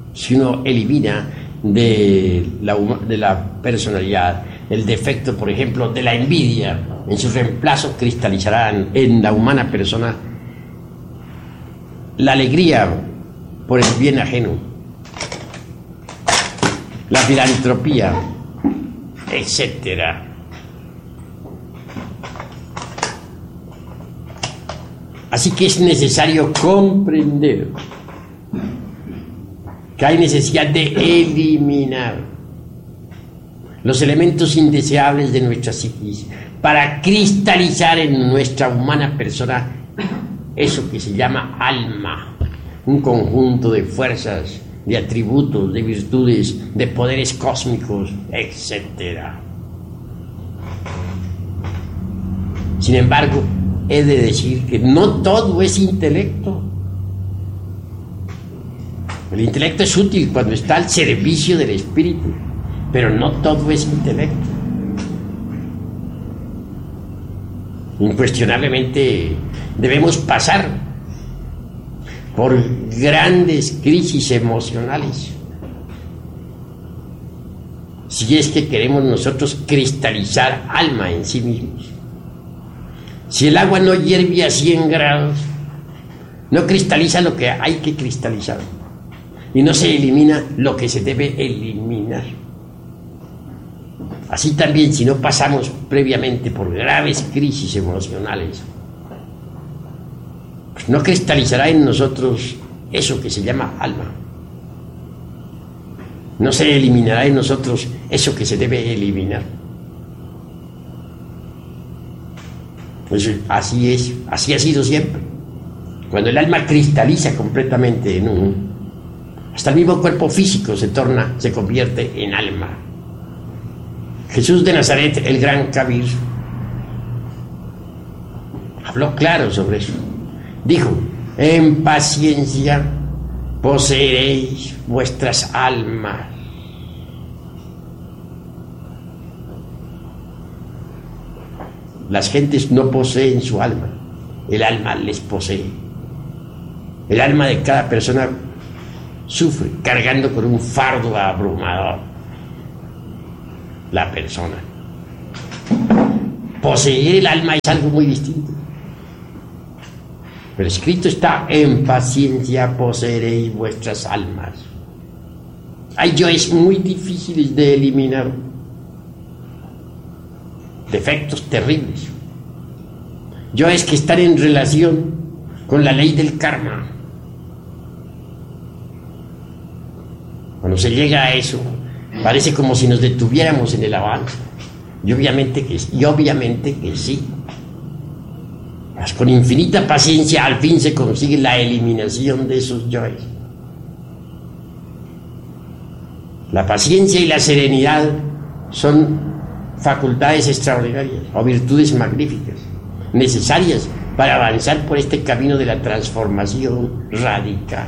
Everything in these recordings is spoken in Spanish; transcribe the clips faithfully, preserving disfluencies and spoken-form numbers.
si uno elimina de la, de la personalidad el defecto, por ejemplo, de la envidia, en su reemplazo cristalizará en la humana persona la alegría por el bien ajeno, la filantropía, etcétera. Así que es necesario comprender que hay necesidad de eliminar los elementos indeseables de nuestra psiquis para cristalizar en nuestra humana persona eso que se llama alma, un conjunto de fuerzas, de atributos, de virtudes, de poderes cósmicos, etcétera. Sin embargo, he de decir que no todo es intelecto. El intelecto es útil cuando está al servicio del espíritu, pero no todo es intelecto. Incuestionablemente debemos pasar por grandes crisis emocionales si es que queremos nosotros cristalizar alma en sí mismos. Si el agua no hierve a cien grados, no cristaliza lo que hay que cristalizar y no se elimina lo que se debe eliminar. Así también, si no pasamos previamente por graves crisis emocionales, pues no cristalizará en nosotros eso que se llama alma. No se eliminará en nosotros eso que se debe eliminar. Pues así es, así ha sido siempre. Cuando el alma cristaliza completamente en uno, hasta el mismo cuerpo físico se torna, se convierte en alma. Jesús de Nazaret, el gran Kabir, habló claro sobre eso. Dijo: en paciencia poseeréis vuestras almas. Las gentes no poseen su alma, el alma les posee. El alma de cada persona sufre cargando con un fardo abrumador. La persona. Poseer el alma es algo muy distinto. Pero escrito está: en paciencia poseeréis vuestras almas. Hay yoes muy difíciles de eliminar, defectos terribles, yoes que están en relación con la ley del karma. Cuando se llega a eso, parece como si nos detuviéramos en el avance. Y obviamente que, y obviamente que sí. Mas con infinita paciencia al fin se consigue la eliminación de esos yoes. La paciencia y la serenidad son facultades extraordinarias o virtudes magníficas, necesarias para avanzar por este camino de la transformación radical.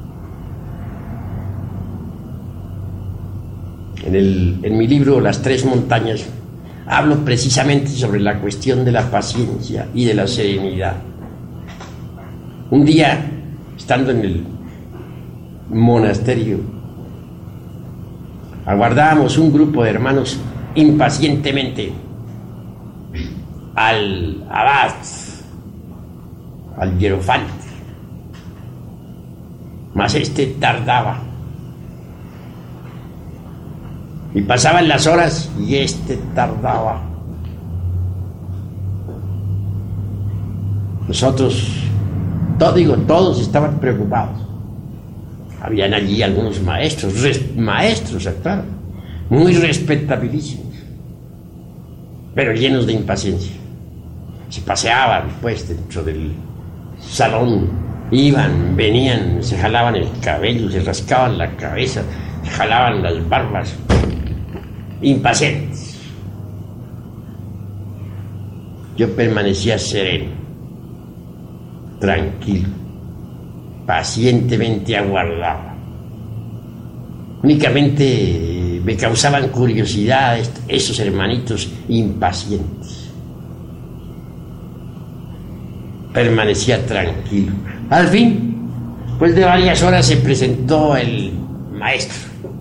En, el, en mi libro Las Tres Montañas hablo precisamente sobre la cuestión de la paciencia y de la serenidad. Un día, estando en el monasterio, aguardábamos un grupo de hermanos impacientemente al abad, al hierofante, mas este tardaba. Y pasaban las horas y este tardaba. Nosotros, todo, digo, todos estaban preocupados. Habían allí algunos maestros, res, maestros, claro, muy respetabilísimos, pero llenos de impaciencia. Se paseaban, pues, dentro del salón, iban, venían, se jalaban el cabello, se rascaban la cabeza, se jalaban las barbas. Impacientes. Yo permanecía sereno, tranquilo, pacientemente aguardaba. Únicamente me causaban curiosidad esos hermanitos impacientes. Permanecía tranquilo. Al fin, pues de varias horas se presentó el maestro.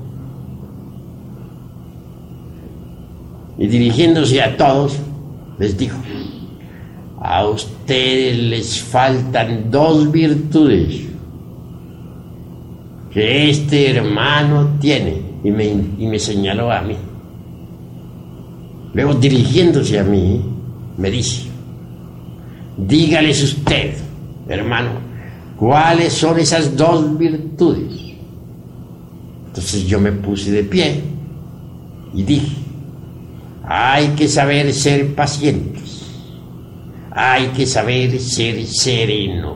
Y dirigiéndose a todos, les dijo: a ustedes les faltan dos virtudes que este hermano tiene. Y me, y me señaló a mí. Luego, dirigiéndose a mí, me dice: dígales usted, hermano, ¿cuáles son esas dos virtudes? Entonces yo me puse de pie y dije: hay que saber ser pacientes, hay que saber ser serenos.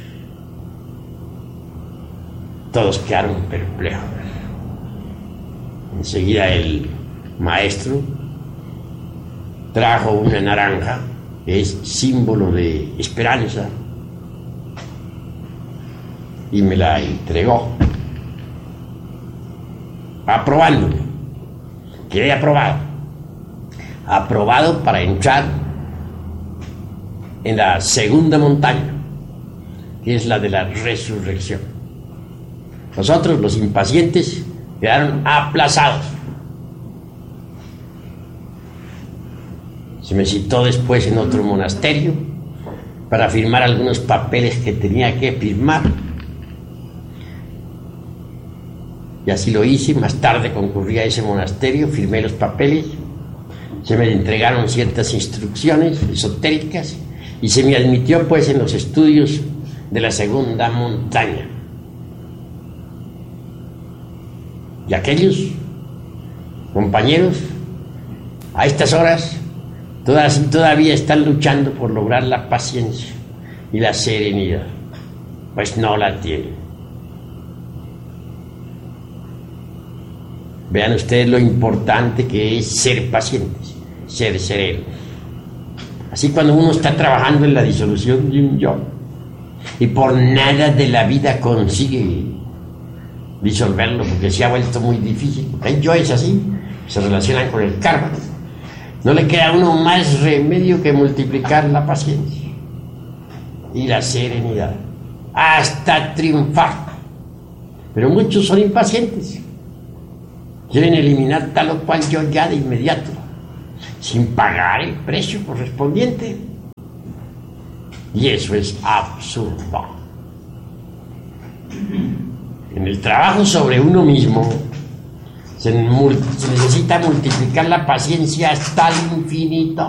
Todos quedaron perplejos. Enseguida el maestro trajo una naranja, que es símbolo de esperanza, y me la entregó, aprobándome. Quedé aprobado, aprobado para entrar en la segunda montaña, que es la de la resurrección. Nosotros, los impacientes, quedaron aplazados. Se me citó después en otro monasterio para firmar algunos papeles que tenía que firmar. Y así lo hice. Más tarde concurrí a ese monasterio, firmé los papeles, se me entregaron ciertas instrucciones esotéricas y se me admitió pues en los estudios de la segunda montaña. Y aquellos compañeros a estas horas todas, todavía están luchando por lograr la paciencia y la serenidad, pues no la tienen. Vean ustedes lo importante que es ser pacientes, ser serenos. Así, cuando uno está trabajando en la disolución de un yo y por nada de la vida consigue disolverlo porque se ha vuelto muy difícil, porque hay yoes así, se relacionan con el karma, no le queda a uno más remedio que multiplicar la paciencia y la serenidad hasta triunfar. Pero muchos son impacientes, quieren eliminar tal o cual yo ya de inmediato, sin pagar el precio correspondiente, y eso es absurdo. En el trabajo sobre uno mismo se, se necesita multiplicar la paciencia hasta el infinito.